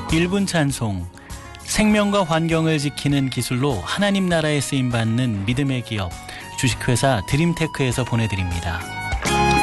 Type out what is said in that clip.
1분 찬송. 생명과 환경을 지키는 기술로 하나님 나라에 쓰임받는 믿음의 기업 주식회사 드림테크에서 보내드립니다.